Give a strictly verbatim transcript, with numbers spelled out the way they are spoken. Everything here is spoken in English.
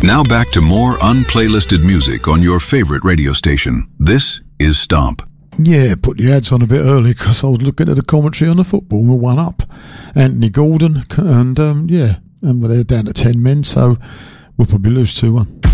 Now back to more unplaylisted music on your favorite radio station. This is Stomp. Yeah, put the ads on a bit early because I was looking at the commentary on the football. We're one up. Anthony Gordon, and um, yeah, and they're down to ten men, so we'll probably lose two one.